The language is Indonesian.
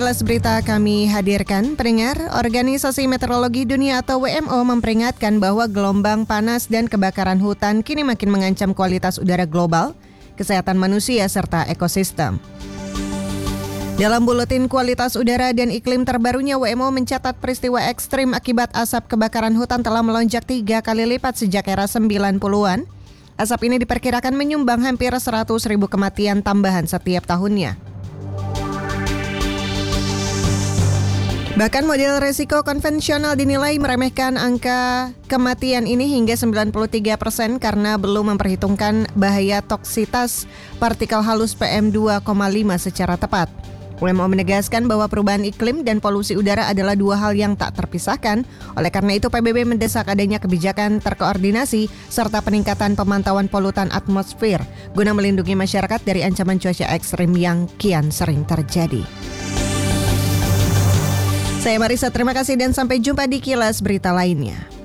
Kelas berita kami hadirkan, pendengar, Organisasi Meteorologi Dunia atau WMO memperingatkan bahwa gelombang panas dan kebakaran hutan kini makin mengancam kualitas udara global, kesehatan manusia, serta ekosistem. Dalam buletin kualitas udara dan iklim terbarunya, WMO mencatat peristiwa ekstrim akibat asap kebakaran hutan telah melonjak 3 kali lipat sejak era 90-an. Asap ini diperkirakan menyumbang hampir 100.000 kematian tambahan setiap tahunnya. Bahkan model resiko konvensional dinilai meremehkan angka kematian ini hingga 93% karena belum memperhitungkan bahaya toksitas partikel halus PM2,5 secara tepat. WMO menegaskan bahwa perubahan iklim dan polusi udara adalah dua hal yang tak terpisahkan. Oleh karena itu, PBB mendesak adanya kebijakan terkoordinasi serta peningkatan pemantauan polutan atmosfer guna melindungi masyarakat dari ancaman cuaca ekstrim yang kian sering terjadi. Saya Marisa, terima kasih dan sampai jumpa di Kilas Berita lainnya.